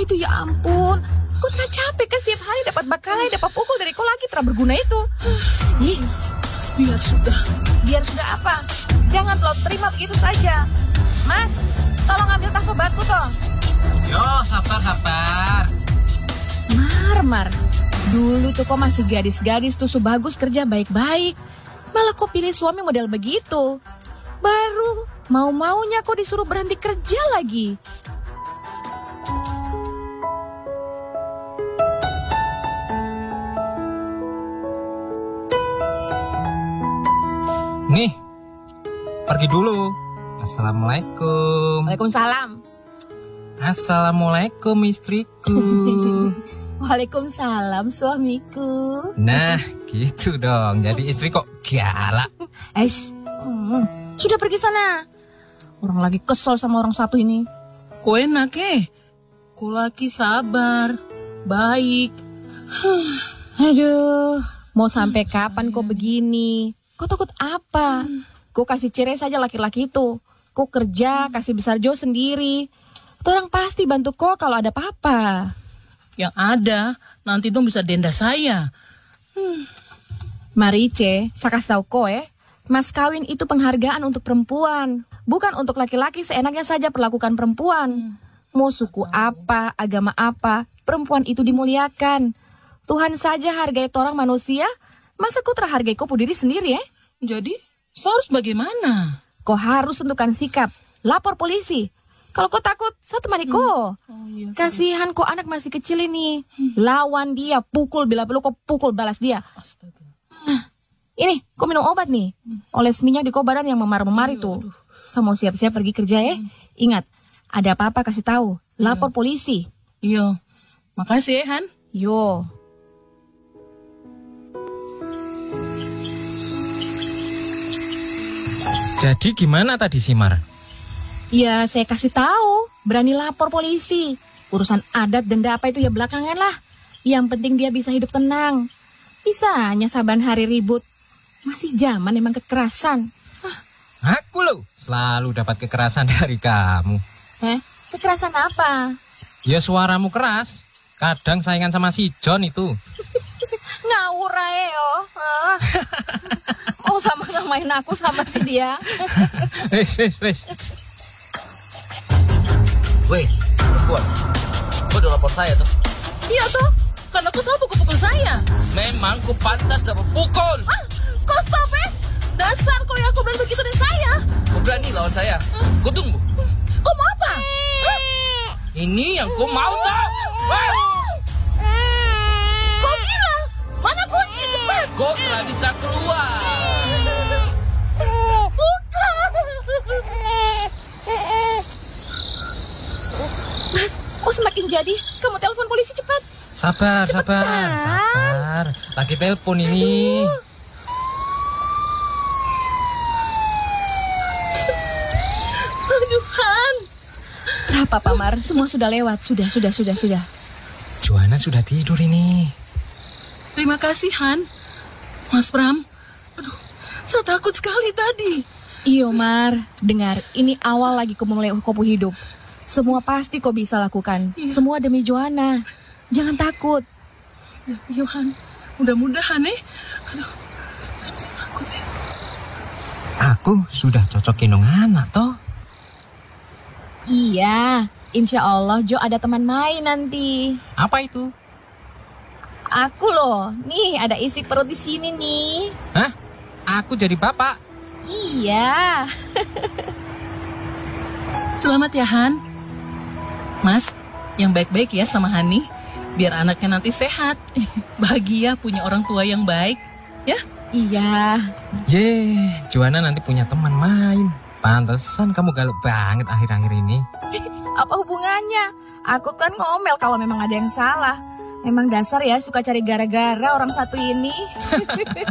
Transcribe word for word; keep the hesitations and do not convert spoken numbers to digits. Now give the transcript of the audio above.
itu ya ampun. Kok terlalu capek kan setiap hari dapat bakalai, dapat pukul dari kau lagi terlalu berguna itu. Ih, Biar sudah. biar sudah apa? Jangan terlalu terima begitu saja. Mas, tolong ambil tas obatku toh. Yo, sabar, sabar. Mar-mar, dulu tuh kau masih gadis-gadis tuh sebagus kerja baik-baik. Malah kau pilih suami model begitu. Baru mau-maunya kau disuruh berhenti kerja lagi. Nih, pergi dulu. Assalamualaikum. Waalaikumsalam. Assalamualaikum istriku. Waalaikumsalam suamiku. Nah, gitu dong. Jadi istri kok galak. Eish, hmm, sudah pergi sana. Orang lagi kesel sama orang satu ini. Kau enak eh. Kau laki sabar. Baik. Aduh, mau sampai kapan kau begini? Kau takut apa? Kau kasih cerai saja laki-laki itu. Kau kerja, kasih besar Jo sendiri. Tuh orang pasti bantu kau kalau ada apa-apa. Yang ada, nanti dong bisa denda saya. Marice, saya kasih tahu kau eh. Mas kawin itu penghargaan untuk perempuan. Bukan untuk laki-laki seenaknya saja perlakukan perempuan. Mau suku apa, agama apa, perempuan itu dimuliakan. Tuhan saja hargai orang manusia. Masa kau terhargai kau diri sendiri eh? Jadi, saya harus bagaimana? Kau harus tentukan sikap. Lapor polisi. Kalau kau takut, satu temani kau. Oh, iya. Kasihan kau anak masih kecil ini. Lawan dia, pukul bila perlu kau pukul balas dia. Astaga. Ini, kau minum obat nih. Oles minyak di kau badan yang memar-memar itu. Saya mau siap-siap pergi kerja ya. Ingat, ada apa-apa kasih tahu. Lapor polisi. Iya. Makasih ya, Han. Yo. Jadi gimana tadi Simar? Ya, saya kasih tahu. Berani lapor polisi. Urusan adat denda apa itu ya belakangan lah. Yang penting dia bisa hidup tenang. Bisanya saban hari ribut. Masih zaman emang kekerasan. Aku loh selalu dapat kekerasan dari kamu. Eh, kekerasan apa? Ya suaramu keras. Kadang saingan sama si John itu. Ngawur aja yo. Ah. Mau sama ngamain aku sama si dia. Wes, wes, wes. Weh, perempuan, kau udah lapor saya tuh. Iya tuh, karena kau selalu pukul-pukul saya. Memang kau pantas dapat pukul. Ah, kau stop eh. Dasar kau yang aku berani begitu dari saya. Kau berani lawan saya. Kau tunggu. Kau mau apa? Hah? Ini yang kau mau tau. Weh, Kau gila? Mana kunci cepat? kau telah bisa keluar. Mas, kok semakin jadi? Kamu telepon polisi cepat. Sabar, sabar, Cepetan. sabar. Lagi telepon ini. Aduh, Han. Berapa Pak Mar? Semua sudah lewat. Sudah, sudah, sudah, sudah. Joanna sudah tidur ini. Terima kasih, Han. Mas Pram. Aduh, saya takut sekali tadi. Iyo Mar, dengar. Ini awal lagi kau memulai kopu hidup. Semua pasti kau bisa lakukan. Iya. Semua demi Joanna. Jangan takut. Iya, Han. Mudah-mudahan eh. Aduh, saya masih takut ya. Aku sudah cocok gendong anak toh. Iya, insya Allah Jo ada teman main nanti. Apa itu? Aku loh, nih ada isi perut di sini nih. Hah? Aku jadi bapak. Iya. Selamat ya, Han. Mas, yang baik-baik ya sama Hani. Biar anaknya nanti sehat. Bahagia punya orang tua yang baik. Ya? Iya. Ye, Joanna nanti punya teman main. Pantesan kamu galak banget akhir-akhir ini. Apa hubungannya? Aku kan ngomel kalau memang ada yang salah. Emang dasar ya suka cari gara-gara orang satu ini.